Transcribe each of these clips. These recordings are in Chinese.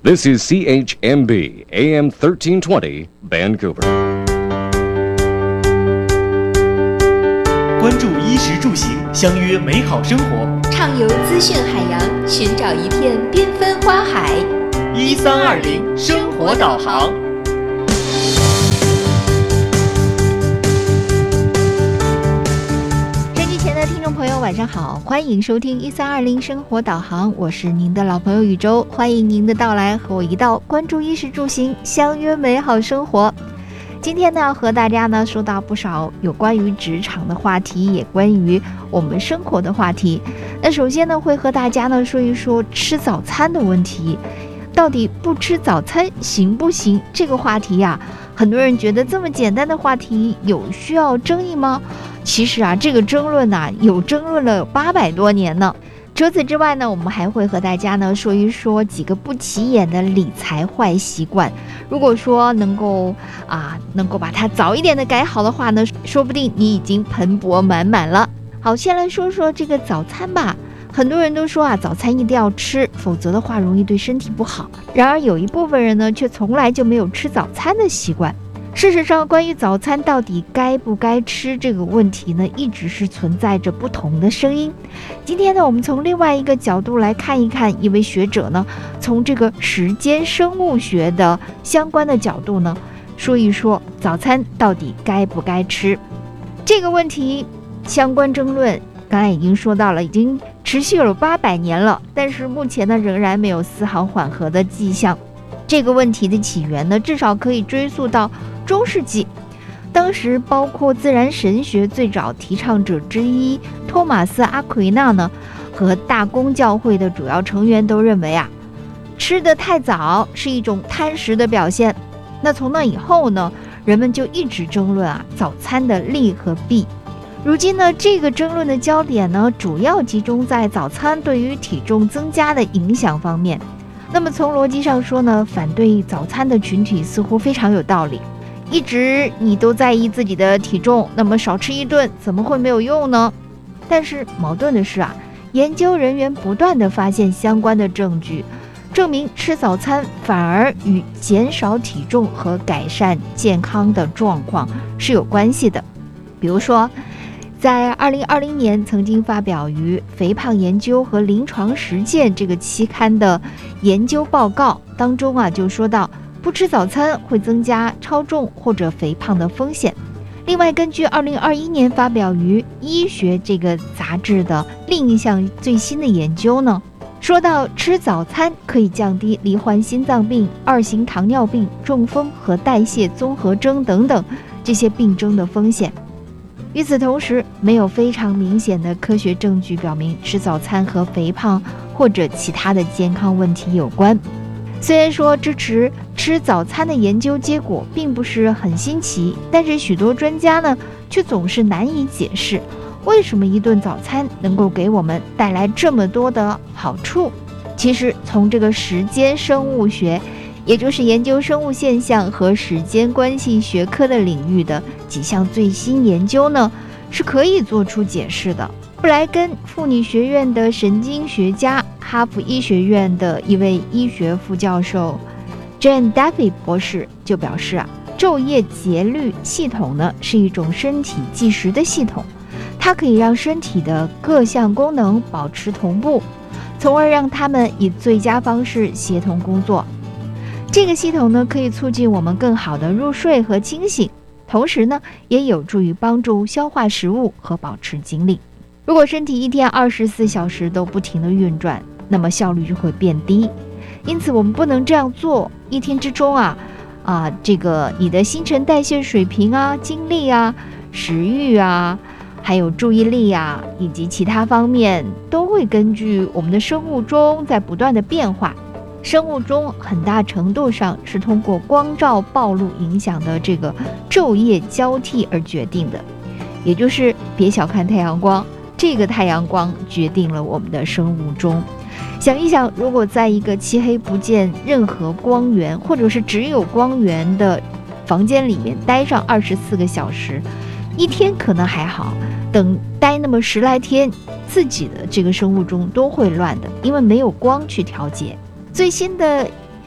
This is CHMB AM 1320 Vancouver. 关注衣食住行，相约美好生活。 畅游资讯海洋，寻找一片缤纷花海。 1320生活导航。 手机前的听众朋友，晚上好，欢迎收听1320生活导航，我是您的老朋友宇宙，欢迎您的到来，和我一道关注衣食住行，相约美好生活。今天呢，和大家呢说到不少有关于职场的话题，也关于我们生活的话题。那首先呢，会和大家呢说一说吃早餐的问题。到底不吃早餐行不行？这个话题呀，很多人觉得这么简单的话题有需要争议吗？其实啊，这个争论啊，有争论了800多年呢。除此之外呢，我们还会和大家呢说一说几个不起眼的理财坏习惯。如果说能够把它早一点的改好的话呢，说不定你已经盆钵满满了。好，先来说说这个早餐吧。很多人都说啊，早餐一定要吃，否则的话容易对身体不好。然而有一部分人呢，却从来就没有吃早餐的习惯。事实上，关于早餐到底该不该吃这个问题呢，一直是存在着不同的声音。今天呢，我们从另外一个角度来看一看，一位学者呢，从这个时间生物学的相关的角度呢，说一说早餐到底该不该吃这个问题。相关争论刚才已经说到了，已经持续了800年了，但是目前呢，仍然没有丝毫缓和的迹象。这个问题的起源呢，至少可以追溯到中世纪，当时包括自然神学最早提倡者之一托马斯·阿奎那呢，和大公教会的主要成员都认为啊，吃得太早是一种贪食的表现。那从那以后呢，人们就一直争论啊早餐的利和弊。如今呢，这个争论的焦点呢，主要集中在早餐对于体重增加的影响方面。那么从逻辑上说呢，反对早餐的群体似乎非常有道理。一直你都在意自己的体重，那么少吃一顿怎么会没有用呢？但是矛盾的是啊，研究人员不断地发现相关的证据，证明吃早餐反而与减少体重和改善健康的状况是有关系的。比如说，在2020年曾经发表于《肥胖研究和临床实践》这个期刊的研究报告当中啊，就说到不吃早餐会增加超重或者肥胖的风险。另外，根据2021年发表于《医学》这个杂志的另一项最新的研究呢，说到吃早餐可以降低罹患心脏病、2型糖尿病、中风和代谢综合征等等这些病症的风险。与此同时，没有非常明显的科学证据表明吃早餐和肥胖或者其他的健康问题有关。虽然说支持吃早餐的研究结果并不是很新奇，但是许多专家呢，却总是难以解释为什么一顿早餐能够给我们带来这么多的好处。其实从这个时间生物学，也就是研究生物现象和时间关系学科的领域的几项最新研究呢，是可以做出解释的。布莱根妇女学院的神经学家、哈佛医学院的一位医学副教授 Jane Duffy 博士就表示啊，昼夜节律系统呢是一种身体计时的系统，它可以让身体的各项功能保持同步，从而让它们以最佳方式协同工作。这个系统呢，可以促进我们更好的入睡和清醒，同时呢，也有助于帮助消化食物和保持精力。如果身体一天24小时都不停地运转，那么效率就会变低。因此，我们不能这样做。一天之中这个你的新陈代谢水平啊、精力啊、食欲啊，还有注意力啊，以及其他方面，都会根据我们的生物钟在不断的变化。生物钟很大程度上是通过光照暴露影响的这个昼夜交替而决定的，也就是别小看太阳光，这个太阳光决定了我们的生物钟。想一想，如果在一个漆黑不见任何光源，或者是只有光源的房间里面待上24个小时，一天可能还好，等待那么10来天，自己的这个生物钟都会乱的，因为没有光去调节。最新的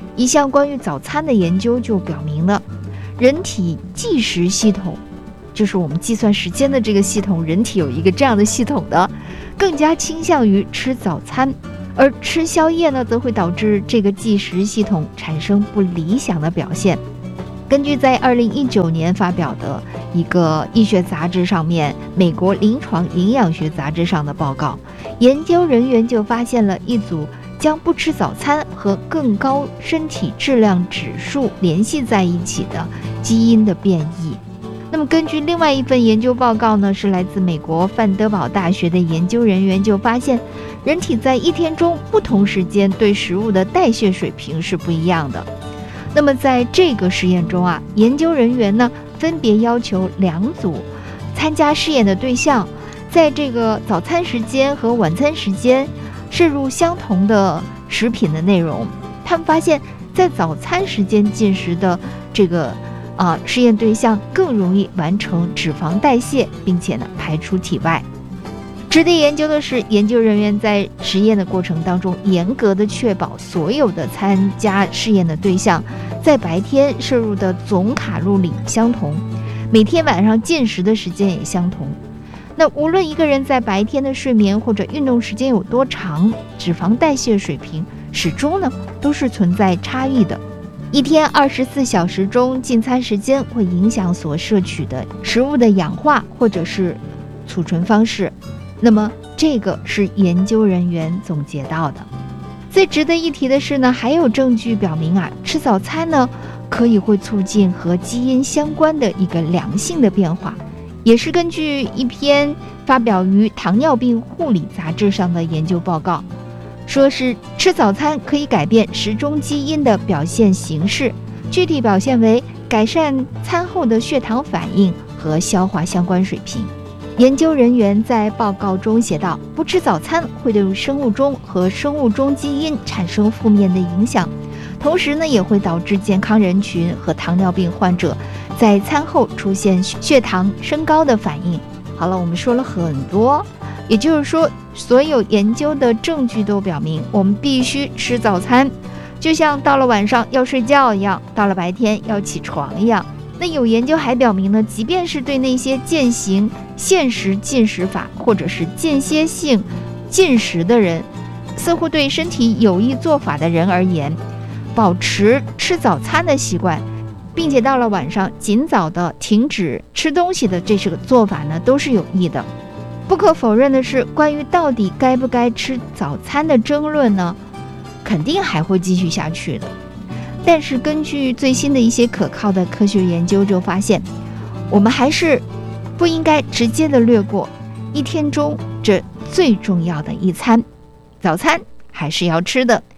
一项关于早餐的研究就表明了，人体计时系统，就是我们计算时间的这个系统，人体有一个这样的系统的，更加倾向于吃早餐，而吃宵夜呢，则会导致这个计时系统产生不理想的表现。根据在2019年发表的一个医学杂志上面，美国临床营养学杂志上的报告，研究人员就发现了一组将不吃早餐和更高身体质量指数联系在一起的基因的变异。那么根据另外一份研究报告呢，是来自美国范德堡大学的研究人员就发现，人体在一天中不同时间对食物的代谢水平是不一样的。那么在这个实验中研究人员呢分别要求2组参加试验的对象，在这个早餐时间和晚餐时间摄入相同的食品的内容。他们发现，在早餐时间进食的这个试验对象更容易完成脂肪代谢，并且呢排出体外。值得研究的是，研究人员在实验的过程当中，严格的确保所有的参加试验的对象在白天摄入的总卡路里相同，每天晚上进食的时间也相同。那无论一个人在白天的睡眠或者运动时间有多长，脂肪代谢水平始终呢都是存在差异的。一天24小时中，进餐时间会影响所摄取的食物的氧化或者是储存方式。那么这个是研究人员总结到的。最值得一提的是呢，还有证据表明吃早餐呢可以会促进和基因相关的一个良性的变化，也是根据一篇发表于糖尿病护理杂志上的研究报告，说是吃早餐可以改变时钟基因的表现形式，具体表现为改善餐后的血糖反应和消化相关水平。研究人员在报告中写道，不吃早餐会对生物钟和生物钟基因产生负面的影响，同时呢也会导致健康人群和糖尿病患者在餐后出现血糖升高的反应。好了，我们说了很多，也就是说，所有研究的证据都表明，我们必须吃早餐，就像到了晚上要睡觉一样，到了白天要起床一样。那有研究还表明呢，即便是对那些践行限时进食法或者是间歇性进食的人，似乎对身体有益做法的人而言，保持吃早餐的习惯，并且到了晚上尽早的停止吃东西的这个做法呢，都是有益的。不可否认的是，关于到底该不该吃早餐的争论呢，肯定还会继续下去的。但是根据最新的一些可靠的科学研究就发现，我们还是不应该直接的略过一天中这最重要的一餐，早餐还是要吃的。